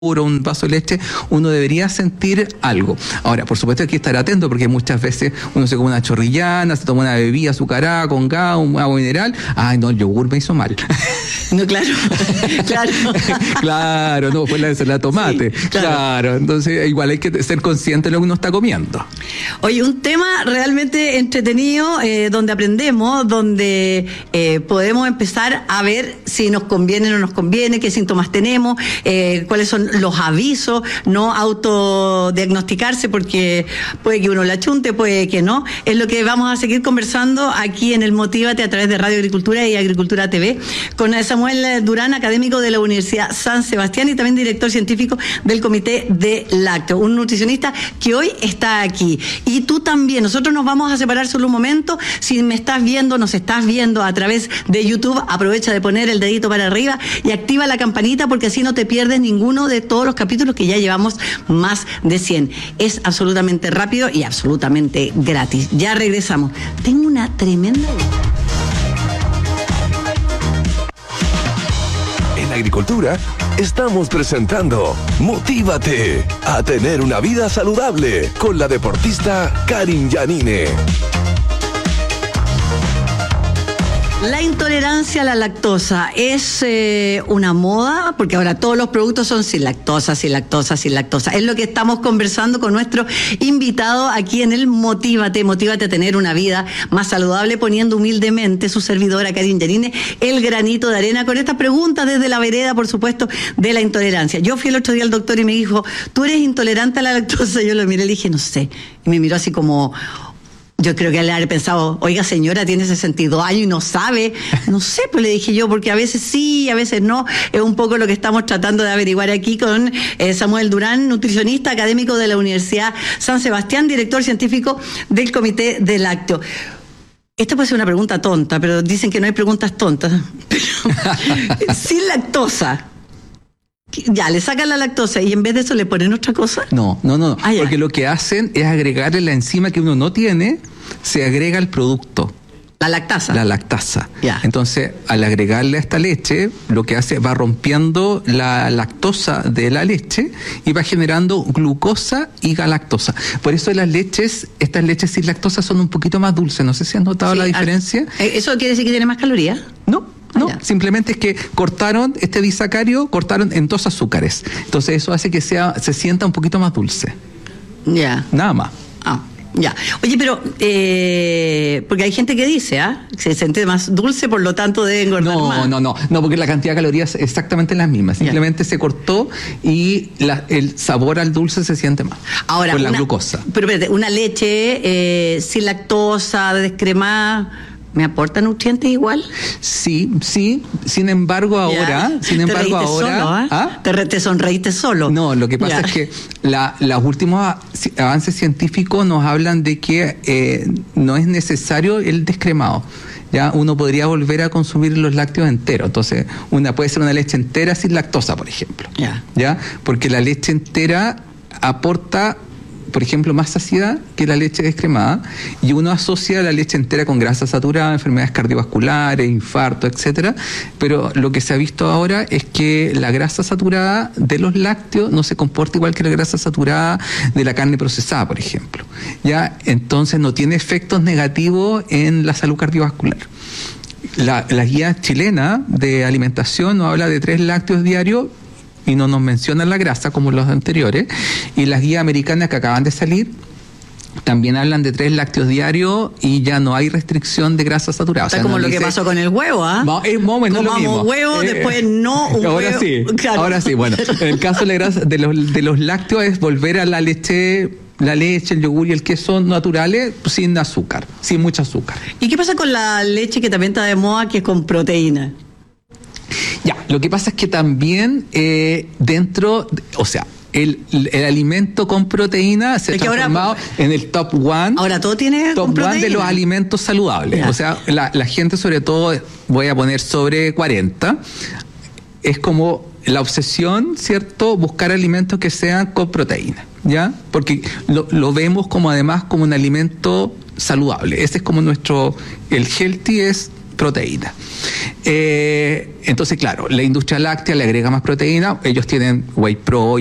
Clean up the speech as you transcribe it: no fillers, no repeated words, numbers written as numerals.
un vaso de leche, uno debería sentir algo. Ahora, por supuesto hay que estar atento porque muchas veces uno se come una chorrillana, se toma una bebida azucarada con gas, un agua mineral. Ay, no, el yogur me hizo mal. No, claro, claro. Claro, no, fue la ensalada de tomate. Sí, claro, entonces igual hay que ser consciente de lo que uno está comiendo. Oye, un tema realmente entretenido, donde aprendemos, donde podemos empezar a ver si nos conviene o no nos conviene, qué síntomas tenemos, cuáles son los avisos, no autodiagnosticarse porque puede que uno la chunte, puede que no. Es lo que vamos a seguir conversando aquí en el Motívate a través de Radio Agricultura y Agricultura TV con Samuel Durán, académico de la Universidad San Sebastián y también director científico del Comité de Lácteo, un nutricionista que hoy está aquí. Y tú también, nosotros nos vamos a separar solo un momento. Si me estás viendo, nos estás viendo a través de YouTube, aprovecha de poner el dedito para arriba y activa la campanita porque así no te pierdes ninguno de todos los capítulos que ya llevamos más de 100. Es absolutamente rápido y absolutamente gratis. Ya regresamos. Tengo una tremenda... En Agricultura estamos presentando Motívate a tener una vida saludable con la deportista Karin Yanine. La intolerancia a la lactosa es una moda, porque ahora todos los productos son sin lactosa, sin lactosa, sin lactosa. Es lo que estamos conversando con nuestro invitado aquí en el Motívate. Motívate a tener una vida más saludable, poniendo humildemente su servidora Karin Yanine el granito de arena con estas preguntas desde la vereda, por supuesto, de la intolerancia. Yo fui el otro día al doctor y me dijo, ¿tú eres intolerante a la lactosa? Yo lo miré y le dije, no sé. Y me miró así como... Yo creo que le habré pensado, oiga señora, tiene 62 años y no sabe. No sé, pues le dije yo, porque a veces sí, a veces no. Es un poco lo que estamos tratando de averiguar aquí con Samuel Durán, nutricionista académico de la Universidad San Sebastián, director científico del Comité de Lácteo. Esta puede ser una pregunta tonta, pero dicen que no hay preguntas tontas. Pero, sin lactosa. Ya, le sacan la lactosa y en vez de eso le ponen otra cosa. No. Porque lo que hacen es agregarle la enzima que uno no tiene, se agrega al producto. La lactasa. La lactasa. Ya. Entonces, al agregarle a esta leche, lo que hace va rompiendo la lactosa de la leche y va generando glucosa y galactosa. Por eso estas leches sin lactosa son un poquito más dulces. No sé si has notado la diferencia. ¿Eso quiere decir que tiene más calorías? No, simplemente es que cortaron este disacario, cortaron en 2 azúcares. Entonces eso hace que se sienta un poquito más dulce. Ya. Nada más. Ya. Oye, pero, porque hay gente que dice, que se siente más dulce, por lo tanto debe engordar más. No, porque la cantidad de calorías es exactamente la misma. Simplemente se cortó y el sabor al dulce se siente más. Ahora, por la glucosa. Pero espérate, una leche sin lactosa, descremada, ¿me aporta nutrientes igual? Sí. Sin embargo, ahora... Te sonreíste solo. No, lo que pasa es que los últimos avances científicos nos hablan de que no es necesario el descremado. Ya uno podría volver a consumir los lácteos enteros. Entonces, puede ser una leche entera sin lactosa, por ejemplo. ¿Ya? Porque la leche entera aporta, por ejemplo, más saciedad que la leche descremada, y uno asocia la leche entera con grasa saturada, enfermedades cardiovasculares, infarto, etcétera. Pero lo que se ha visto ahora es que la grasa saturada de los lácteos no se comporta igual que la grasa saturada de la carne procesada, por ejemplo. Ya, entonces no tiene efectos negativos en la salud cardiovascular. La guía chilena de alimentación nos habla de 3 lácteos diarios y no nos mencionan la grasa como los anteriores, y las guías americanas que acaban de salir también hablan de 3 lácteos diarios y ya no hay restricción de grasa saturada. Está como lo que pasó con el huevo, Es más o menos lo mismo. Huevo, después no un ahora huevo. Sí, claro. Ahora sí. Bueno, en el caso de la grasa de los lácteos es volver a la leche, el yogur y el queso naturales sin azúcar, sin mucho azúcar. ¿Y qué pasa con la leche que también está de moda, que es con proteína? Ya, lo que pasa es que también el alimento con proteína se ha transformado en el top 1. Ahora todo tiene top 1 de los alimentos saludables. Ya. O sea, la gente, sobre todo, voy a poner sobre 40, es como la obsesión, ¿cierto? Buscar alimentos que sean con proteína, ¿ya? Porque lo vemos como además como un alimento saludable. Ese es como el healthy es proteína. Entonces, claro, la industria láctea le agrega más proteína, ellos tienen Whey Pro